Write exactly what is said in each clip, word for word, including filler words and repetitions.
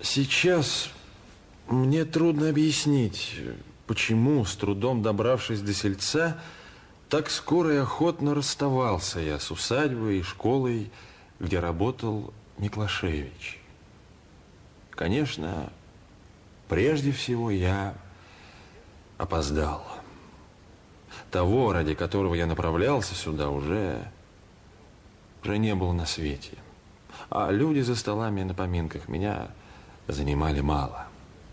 Сейчас мне трудно объяснить, почему, с трудом добравшись до сельца, так скоро и охотно расставался я с усадьбой и школой, где работал Миклашевич. Конечно, прежде всего я опоздал. Того, ради которого я направлялся сюда, уже, уже не было на свете. А люди за столами на поминках меня занимали мало.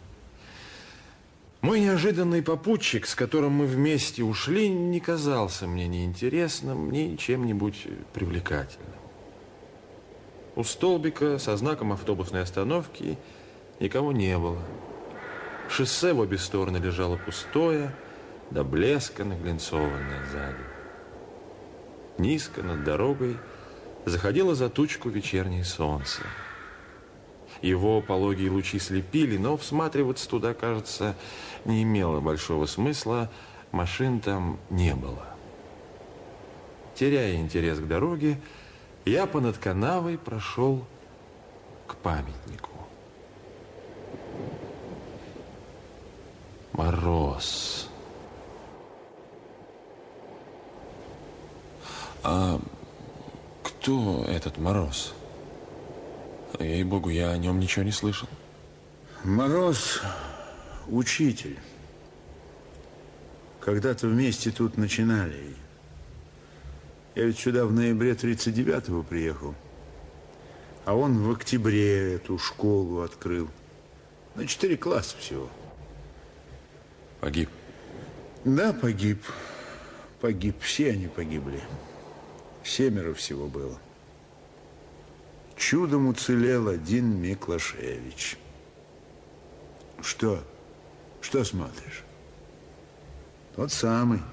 Мой неожиданный попутчик, с которым мы вместе ушли, не казался мне ни интересным, ни чем-нибудь привлекательным. У столбика со знаком автобусной остановки никого не было. Шоссе в обе стороны лежало пустое, до блеска наглинцованное сзади. Низко над дорогой заходило за тучку вечернее солнце. Его пологие лучи слепили, но всматриваться туда, кажется, не имело большого смысла. Машин там не было. Теряя интерес к дороге, я понад канавой прошел к памятнику. Мороз. А кто этот Мороз? Ей-богу, я о нем ничего не слышал. Мороз – учитель. Когда-то вместе тут начинали. Я ведь сюда в ноябре тридцать девятого приехал. А он в октябре эту школу открыл. На четыре класса всего. Погиб? Да, погиб. Погиб. Все они погибли. Семеро всего было. Чудом уцелел один Миклашевич. Что? Что смотришь? Тот самый,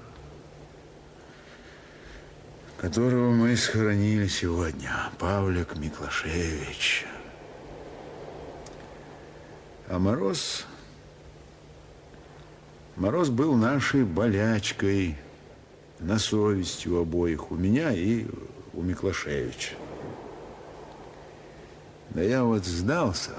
которого мы схоронили сегодня. Павлик Миклашевич. А Мороз... Мороз был нашей болячкой, на совести у обоих, у меня и у Миклашевича. Да я вот сдался,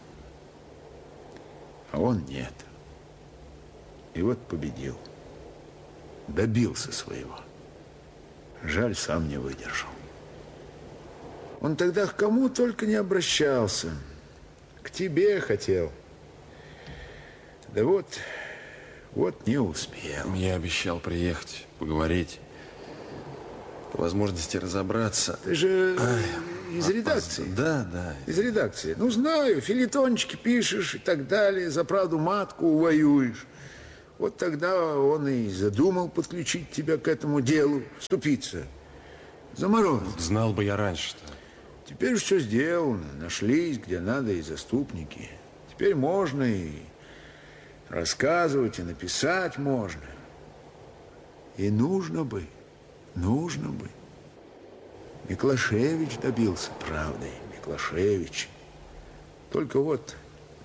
а он нет. И вот победил. Добился своего. Жаль, сам не выдержал. Он тогда к кому только не обращался. К тебе хотел. Да вот, вот не успел. Я обещал приехать, поговорить, по возможности разобраться. Ты же Ай, из редакции? Да, да. Из редакции. Ну, знаю, фельетончики пишешь и так далее, за правду матку воюешь. Вот тогда он и задумал подключить тебя к этому делу, вступиться за Мороза. Знал бы я раньше-то. Теперь все сделано, нашлись, где надо, и заступники. Теперь можно и рассказывать, и написать можно. И нужно бы, нужно бы. Миклашевич добился правды, Миклашевич. Только вот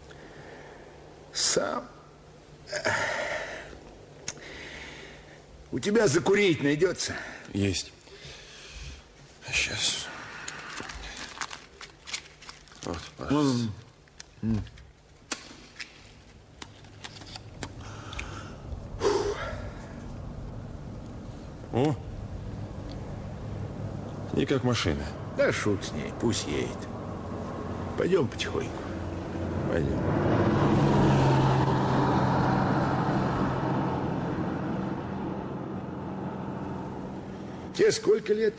сам... У тебя закурить найдется? Есть. Сейчас. Вот, пожалуйста. Mm. О! Не как машина. Да шут с ней, пусть едет. Пойдем потихоньку. Пойдем. Тебе сколько лет?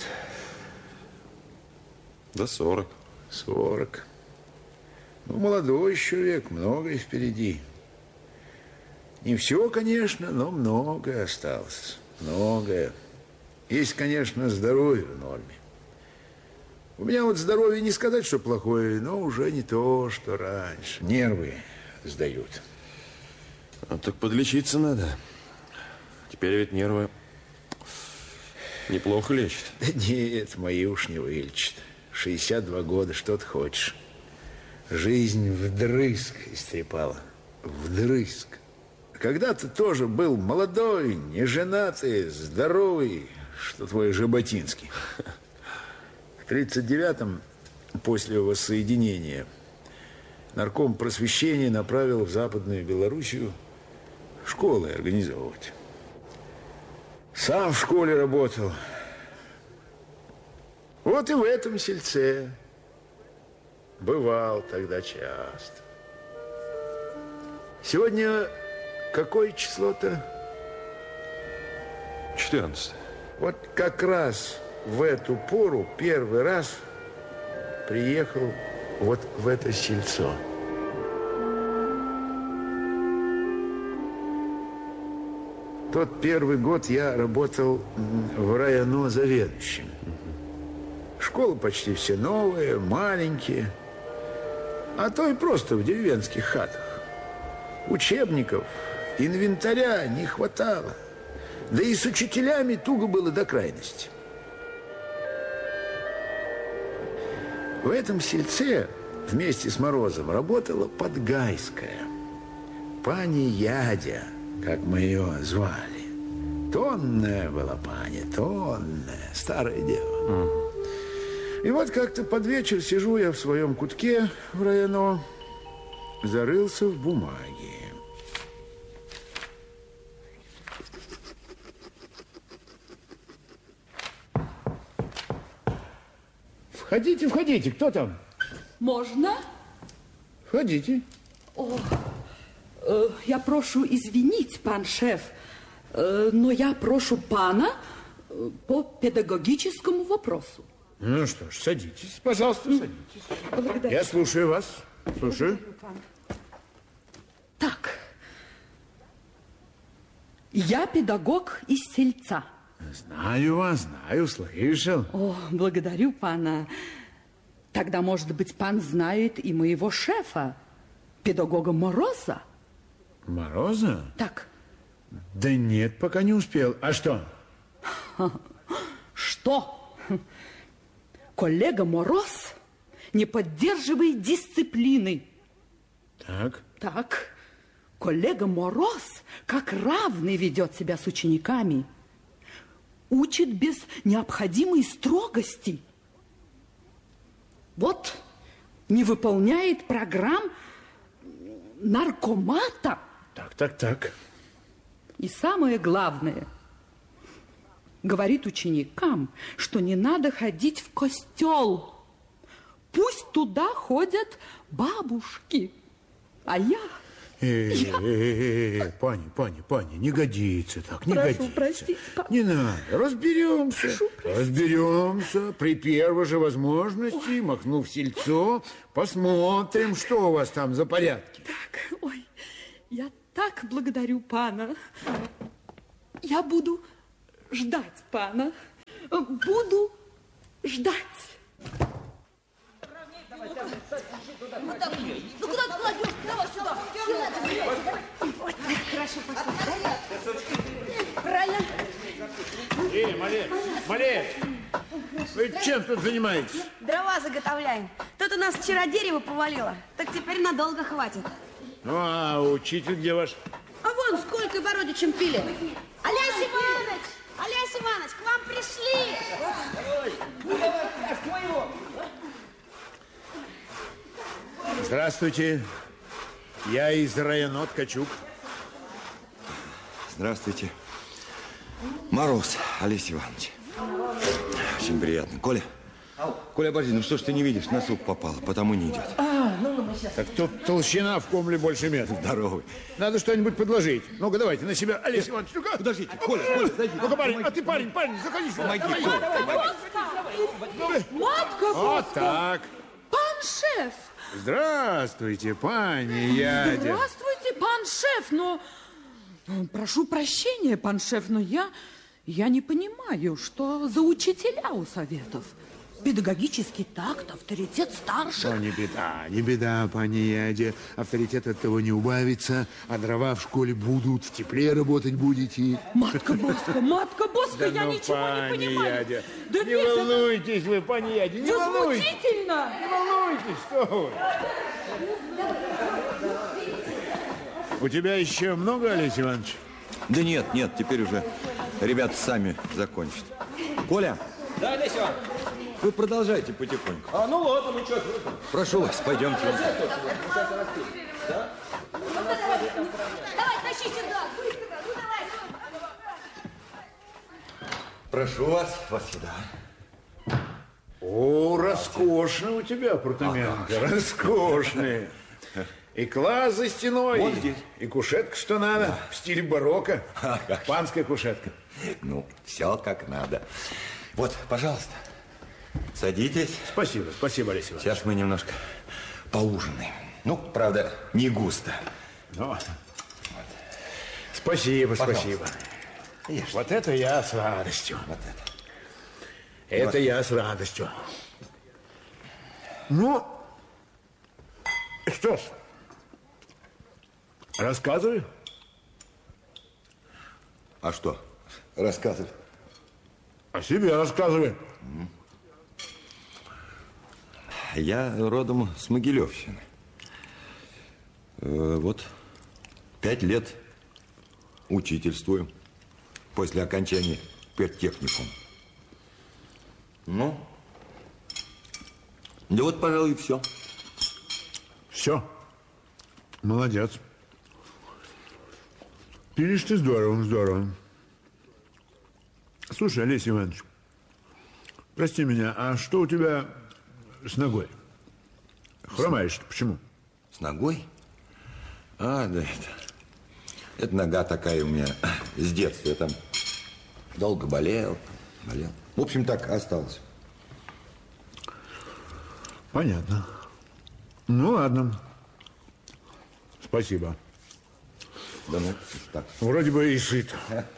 До сорок. Сорок. Ну, молодой еще век, многое впереди. Не все, конечно, но многое осталось. Многое. Есть, конечно, здоровье в норме. У меня вот здоровье не сказать, что плохое, но уже не то, что раньше. Нервы сдают. А так подлечиться надо. Теперь ведь нервы неплохо лечат. Да нет, мои уж не вылечат. шестьдесят два года, что ты хочешь? Жизнь вдрызг истрепала. Вдрызг. Когда-то тоже был молодой, неженатый, здоровый, что твой Жаботинский. В тридцать девятом, после воссоединения, нарком просвещения направил в Западную Белоруссию школы организовывать. Сам в школе работал. Вот и в этом сельце бывал тогда часто. Сегодня какое число-то? четырнадцатое. Вот как раз в эту пору первый раз приехал вот в это сельцо. Тот первый год я работал в районо заведующим. Школы почти все новые, маленькие, а то и просто в деревенских хатах. Учебников, инвентаря не хватало. Да и с учителями туго было до крайности. В этом сельце вместе с Морозом работала Подгайская. Пани Ядя, как мы ее звали. Тонная была паня, тонная, старая дева. Mm. И вот как-то под вечер сижу я в своем кутке в районо, зарылся в бумаге. Входите, входите, кто там? Можно? Входите. О, э, я прошу извинить, пан шеф, э, но я прошу пана э, по педагогическому вопросу. Ну что ж, садитесь, пожалуйста, садитесь. Благодарю. Я слушаю вас, слушаю. Так, я педагог из сельца. Знаю вас, знаю, слышал. О, благодарю пана. Тогда, может быть, пан знает и моего шефа, педагога Мороза? Мороза? Так. Да нет, пока не успел. А что? Что? Коллега Мороз не поддерживает дисциплины. Так. Так. Коллега Мороз как равный ведет себя с учениками. Учит без необходимой строгости. Вот не выполняет программ наркомата. Так, так, так. И самое главное, говорит ученикам, что не надо ходить в костел. Пусть туда ходят бабушки. А я... Э-э-э, пани, пани, пани, не годится так, не Прошу годится. простить, папа. Не надо, разберемся, Прошу простить. разберемся. При первой же возможности, ой, махнув сельцо, посмотрим, что у вас там за порядки. Так, ой, я так благодарю пана. Я буду ждать пана. Буду ждать. Ну, так, ну куда ты кладешь? Давай сюда. Вот так хорошо пошли. Правильно. Эй, малец, малец, вы чем тут занимаетесь? Дрова заготовляем. Тут у нас вчера дерево повалило, так теперь надолго хватит. Ну, а учитель где ваш? А вон сколько бородичем пили. Алясь Иванович! Алясь Иванович, к вам пришли! Здравствуйте, я из района Ткачук. Здравствуйте. Мороз, Олесь Иванович. Очень приятно. Коля, Коля, обожди, ну что ж ты не видишь, на суп попало, потому не идет. А, ну, мы сейчас... Так тут толщина в комле больше метра. Здоровый. Надо что-нибудь подложить. Ну-ка, давайте на себя. Олесь Иванович, ну-ка. Подождите, Коля, Коля, зайди. Ну-ка, парень, а ты парень, парень, заходи сюда. Помоги, Давай. Коля, помоги. Матка Вот Боска! так. Пан шеф! Здравствуйте, пани Ядя. Здравствуйте, пан шеф, но... Прошу прощения, пан шеф, но я... Я не понимаю, что за учителя у советов. Педагогический такт, авторитет старших. О, не беда, не беда, пани Ядя. Авторитет от того не убавится, а дрова в школе будут, в тепле работать будете. Матка Боска, матка Боска, я ну, ничего не пани понимаю. Ядя, Да не нет, это волнуйтесь вы, пани Ядя, не волнуйтесь. возмутительно. Не волнуйтесь, что вы. У тебя еще много, Олесь Иванович? Да нет, нет, теперь уже ребята сами закончат. Коля. Да, Олесь Иванович. Вы продолжайте потихоньку. А, ну ладно, ну что? Прошу вас, пойдемте. Давай, тащи сюда, быстро, ну давай. Прошу вас, вас сюда. О, роскошно у тебя апартаменты, роскошные. И класс за стеной, Вот здесь. и кушетка, что надо, да. В стиле барокко. А, как? Панская кушетка. Ну, все как надо. Вот, пожалуйста, садитесь. Спасибо, спасибо, Олеся Ивановна. Сейчас мы немножко поужинаем. Ну, правда, не густо. Ну, вот. Спасибо, Пожалуйста. спасибо. Ешьте. Вот это я с радостью. Вот это. Это Вот. я с радостью. Ну, что ж, рассказывай. А что? Рассказывай. О себе рассказывай. Я родом с Могилевщины. Э, вот пять лет учительствую после окончания педтехникума. Ну, да вот, пожалуй, и все. Все. Молодец. Пилишь ты здорово, здорово. Слушай, Олесь Иванович, прости меня, а что у тебя с ногой? Хромаешь ты, почему? С ногой? А, да это... Это нога такая у меня с детства. Я там долго болел, болел. В общем, так осталось. Понятно. Ну, ладно. Спасибо. Да ну, так. Вроде бы и сыт.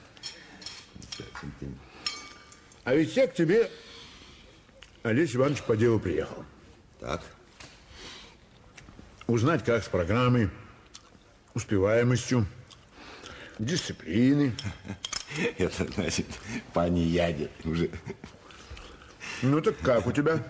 А ведь я к тебе, Олесь Иванович, по делу приехал. Так. Узнать, как с программой, успеваемостью, дисциплиной. Это значит, пани ядет уже. Ну так как у тебя?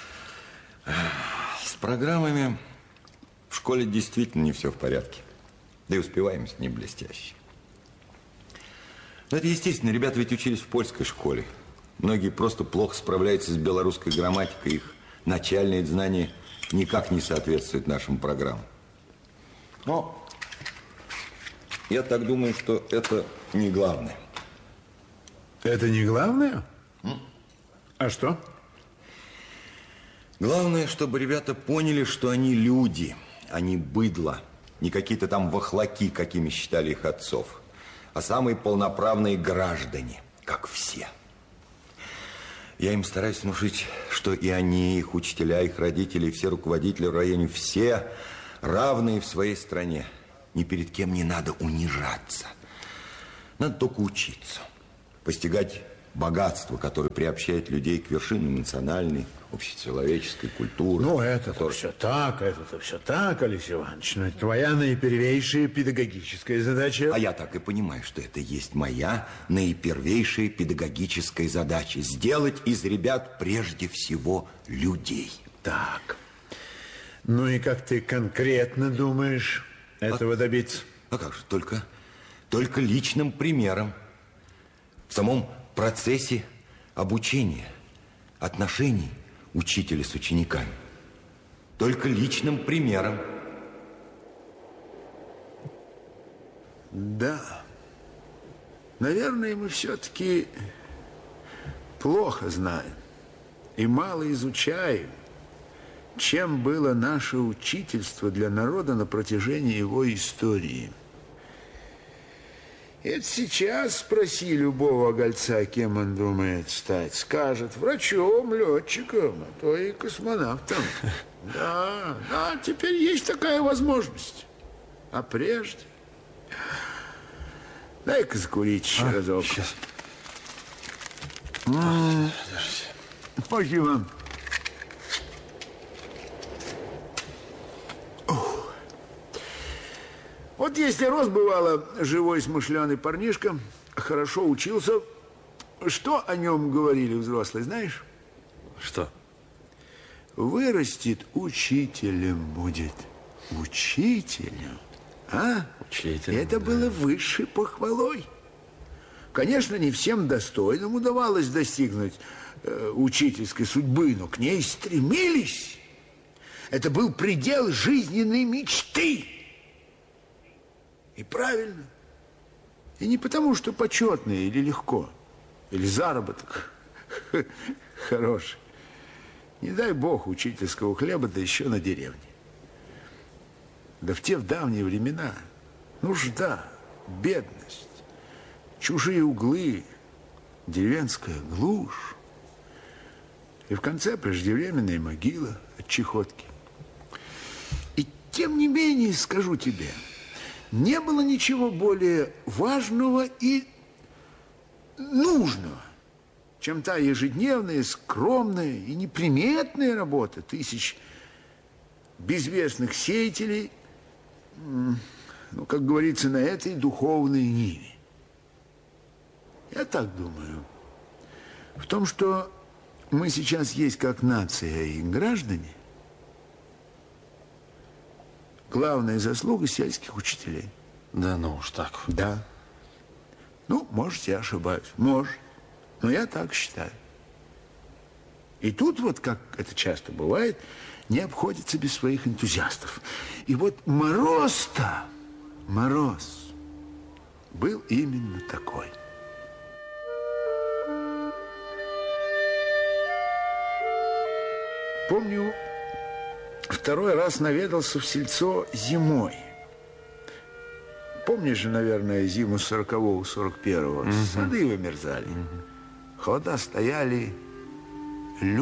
С программами в школе действительно не все в порядке. Да и успеваемость не блестящая. Но это естественно, ребята ведь учились в польской школе. Многие просто плохо справляются с белорусской грамматикой. Их начальные знания никак не соответствуют нашим программам. Но я так думаю, что это не главное. Это не главное? М? А что? Главное, чтобы ребята поняли, что они люди, они быдло. Не какие-то там вахлаки, какими считали их отцов, а самые полноправные граждане, как все. Я им стараюсь внушить, что и они, их учителя, их родители, и все руководители в районе, все равные в своей стране. Ни перед кем не надо унижаться. Надо только учиться, постигать богатство, которое приобщает людей к вершинам национальной, общечеловеческой культуры. Ну, это который... все так, это все так, Олесь Иванович. Но это твоя наипервейшая педагогическая задача. А я так и понимаю, что это есть моя наипервейшая педагогическая задача. Сделать из ребят прежде всего людей. Так. Ну и как ты конкретно думаешь этого а, добиться? А как же, только, только личным примером. В самом процессе обучения, отношений учителя с учениками. Только личным примером. Да. Наверное, мы все-таки плохо знаем и мало изучаем, чем было наше учительство для народа на протяжении его истории. Это сейчас спроси любого гольца, кем он думает стать. Скажет: врачом, летчиком, а то и космонавтом. Да, да, теперь есть такая возможность. А прежде... Дай-ка закурить еще а, разок. Сейчас. М-м-м. Спасибо. Вот если рос, бывало, живой смышленый парнишка, хорошо учился, что о нем говорили взрослые, знаешь? Что? Вырастет, учителем будет. Учителем? А? Учителем, Это да. было высшей похвалой. Конечно, не всем достойным удавалось достигнуть э, учительской судьбы, но к ней стремились. Это был предел жизненной мечты. И правильно. И не потому, что почетно или легко, или заработок хороший. Не дай бог учительского хлеба, да еще на деревне. Да в те в давние времена нужда, бедность, чужие углы, деревенская глушь. И в конце преждевременная могила от чехотки. И тем не менее, скажу тебе, не было ничего более важного и нужного, чем та ежедневная, скромная и неприметная работа тысяч безвестных сеятелей, ну, как говорится, на этой духовной ниве. Я так думаю. В том, что мы сейчас есть как нация и граждане, главная заслуга сельских учителей. Да ну уж так. Да. Ну, может, я ошибаюсь. Может. Но я так считаю. И тут вот, как это часто бывает, не обходится без своих энтузиастов. И вот Мороз-то, Мороз, был именно такой. Помню, второй раз наведался в сельцо зимой. Помнишь же, наверное, зиму сорокового, сорок первого? Угу. Сады вымерзали. Угу. Холода стояли,